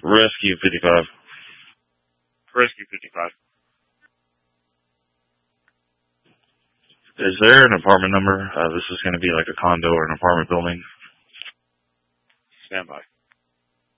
Rescue 55. Rescue 55. Is there an apartment number? This is going to be like a condo or an apartment building. Stand by.